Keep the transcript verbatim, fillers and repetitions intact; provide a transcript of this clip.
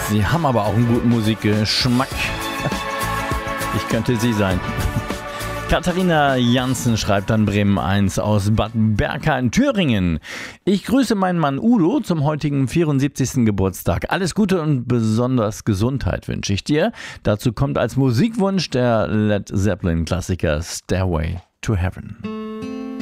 Sie haben aber auch einen guten Musikgeschmack. Ich könnte sie sein. Katharina Janssen schreibt an Bremen eins aus Bad Berka in Thüringen. Ich grüße meinen Mann Udo zum heutigen vierundsiebzigsten Geburtstag. Alles Gute und besonders Gesundheit wünsche ich dir. Dazu kommt als Musikwunsch der Led Zeppelin-Klassiker Stairway to Heaven.